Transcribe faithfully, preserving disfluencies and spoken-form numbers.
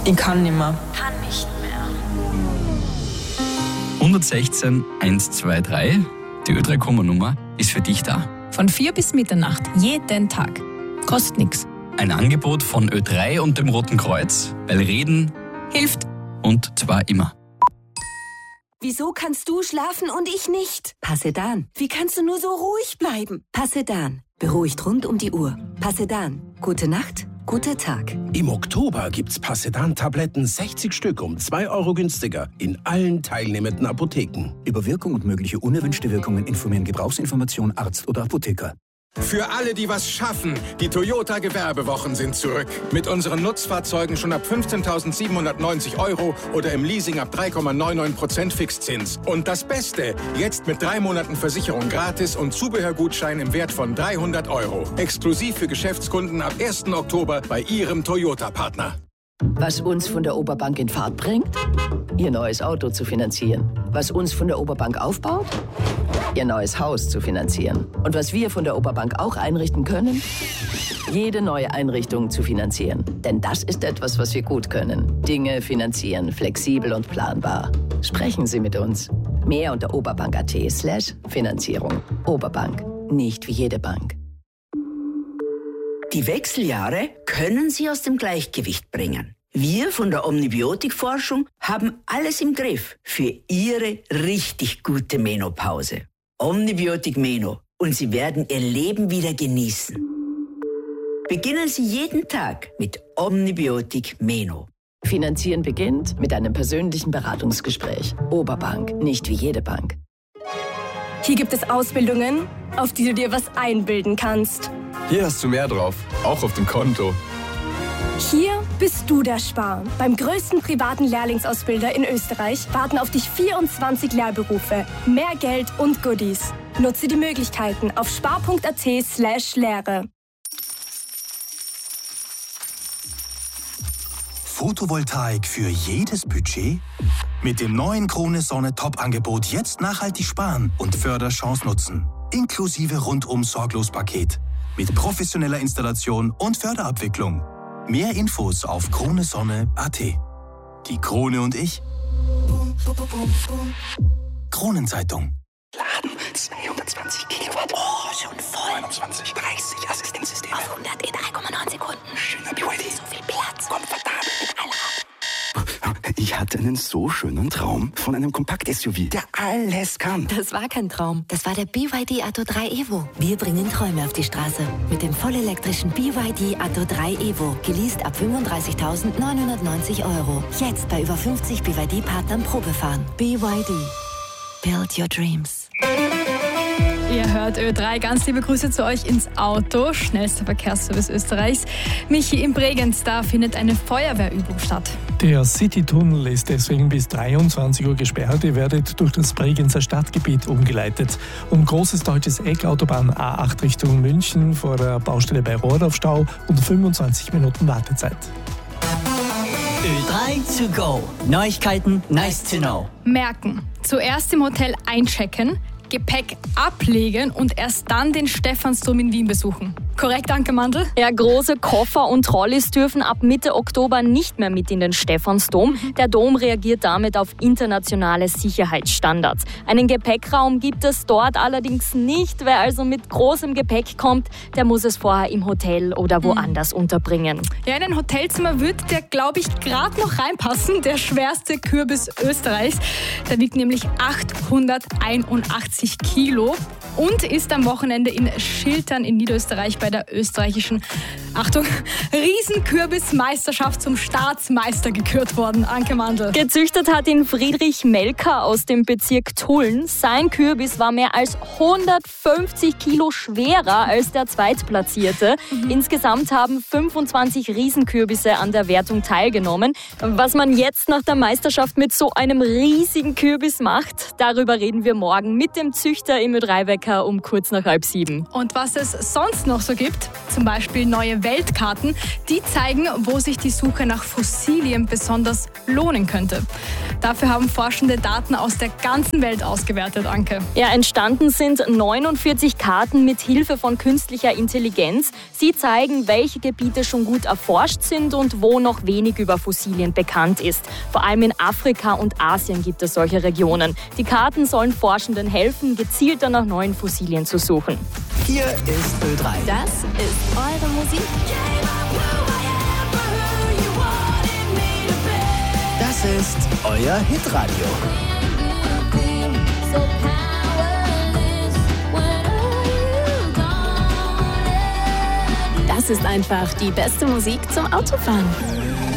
Ich kann nicht mehr. Kann nicht mehr. hundertsechzehn hundertzweiundzwanzig, die Ö drei Komma-Nummer, ist für dich da. Von vier bis Mitternacht, jeden Tag. Kostet nichts. Ein Angebot von Ö drei und dem Roten Kreuz, weil Reden Hilft. und zwar immer. Wieso kannst du schlafen und ich nicht? Passedan. Wie kannst du nur so ruhig bleiben? Passedan. Beruhigt rund um die Uhr. Passedan. Gute Nacht, guter Tag. Im Oktober gibt's Passedan-Tabletten sechzig Stück um zwei Euro günstiger in allen teilnehmenden Apotheken. Über Wirkung und mögliche unerwünschte Wirkungen informieren Gebrauchsinformation Arzt oder Apotheker. Für alle, die was schaffen, die Toyota Gewerbewochen sind zurück. Mit unseren Nutzfahrzeugen schon ab fünfzehntausendsiebenhundertneunzig Euro oder im Leasing ab drei Komma neunundneunzig Prozent Fixzins. Und das Beste, jetzt mit drei Monaten Versicherung gratis und Zubehörgutschein im Wert von dreihundert Euro. Exklusiv für Geschäftskunden ab ersten Oktober bei Ihrem Toyota-Partner. Was uns von der Oberbank in Fahrt bringt? Ihr neues Auto zu finanzieren. Was uns von der Oberbank aufbaut? Ihr neues Haus zu finanzieren. Und was wir von der Oberbank auch einrichten können? Jede neue Einrichtung zu finanzieren. Denn das ist etwas, was wir gut können. Dinge finanzieren, flexibel und planbar. Sprechen Sie mit uns. Mehr unter oberbank.at slash Finanzierung. Oberbank. Nicht wie jede Bank. Die Wechseljahre können Sie aus dem Gleichgewicht bringen. Wir von der Omnibiotikforschung haben alles im Griff für Ihre richtig gute Menopause. Omnibiotik Meno und Sie werden Ihr Leben wieder genießen. Beginnen Sie jeden Tag mit Omnibiotik Meno. Finanzieren beginnt mit einem persönlichen Beratungsgespräch. Oberbank, nicht wie jede Bank. Hier gibt es Ausbildungen, auf die du dir was einbilden kannst. Hier hast du mehr drauf, auch auf dem Konto. Hier bist du der Spar. Beim größten privaten Lehrlingsausbilder in Österreich warten auf dich vierundzwanzig Lehrberufe, mehr Geld und Goodies. Nutze die Möglichkeiten auf spar.at slash Lehre. Photovoltaik für jedes Budget? Mit dem neuen Krone Sonne Top-Angebot jetzt nachhaltig sparen und Förderchance nutzen. Inklusive Rundum-Sorglos-Paket. Mit professioneller Installation und Förderabwicklung. Mehr Infos auf kronesonne punkt at. Die Krone und ich. Kronenzeitung. Laden zweihundertzwanzig Kilowatt. Oh, schon voll. neunundzwanzig, dreißig Assistenzsysteme. Auf hundert in drei Komma neun Sekunden. Schöner B Y D. So viel Platz. Komfortabel mit aller. Ich hatte einen so schönen Traum von einem Kompakt-S U V, der alles kann. Das war kein Traum. Das war der B Y D Atto drei Evo. Wir bringen Träume auf die Straße. Mit dem vollelektrischen B Y D Atto drei Evo. Geleast ab fünfunddreißigtausendneunhundertneunzig Euro. Jetzt bei über fünfzig B Y D-Partnern Probefahren. B Y D. Build your dreams. Ihr hört Ö drei. Ganz liebe Grüße zu euch ins Auto. Schnellster Verkehrsservice Österreichs. Michi, in Bregenz, da findet eine Feuerwehrübung statt. Der Citytunnel ist deswegen bis dreiundzwanzig Uhr gesperrt. Ihr werdet durch das Bregenzer Stadtgebiet umgeleitet. Um großes deutsches Eck, Autobahn A acht Richtung München, vor der Baustelle bei Rohrdorfstau und fünfundzwanzig Minuten Wartezeit. Ö drei to go. Neuigkeiten, nice to know. Merken. Zuerst im Hotel einchecken, Gepäck ablegen und erst dann den Stephansdom in Wien besuchen. Korrekt, Anke Mandl? Ja, große Koffer und Trolleys dürfen ab Mitte Oktober nicht mehr mit in den Stephansdom. Der Dom reagiert damit auf internationale Sicherheitsstandards. Einen Gepäckraum gibt es dort allerdings nicht. Wer also mit großem Gepäck kommt, der muss es vorher im Hotel oder woanders mhm. unterbringen. Ja, in ein Hotelzimmer wird der, glaube ich, gerade noch reinpassen. Der schwerste Kürbis Österreichs. Der wiegt nämlich achthunderteinundachtzig Kilo und ist am Wochenende in Schiltern in Niederösterreich bei der österreichischen, Achtung, Riesenkürbismeisterschaft zum Staatsmeister gekürt worden. Anke Mandl. Gezüchtet hat ihn Friedrich Melker aus dem Bezirk Tulln. Sein Kürbis war mehr als hundertfünfzig Kilo schwerer als der Zweitplatzierte. Mhm. Insgesamt haben fünfundzwanzig Riesenkürbisse an der Wertung teilgenommen. Was man jetzt nach der Meisterschaft mit so einem riesigen Kürbis macht, darüber reden wir morgen mit dem Züchter im Ö drei Wecker um kurz nach halb sieben. Und was es sonst noch so gibt, zum Beispiel neue Weltkarten, die zeigen, wo sich die Suche nach Fossilien besonders lohnen könnte. Dafür haben Forschende Daten aus der ganzen Welt ausgewertet, Anke. Ja, entstanden sind neunundvierzig Karten mit Hilfe von künstlicher Intelligenz. Sie zeigen, welche Gebiete schon gut erforscht sind und wo noch wenig über Fossilien bekannt ist. Vor allem in Afrika und Asien gibt es solche Regionen. Die Karten sollen Forschenden helfen, gezielter nach neuen Fossilien zu suchen. Hier ist Ö drei. Das ist eure Musik. Das ist euer Hitradio. Das ist einfach die beste Musik zum Autofahren.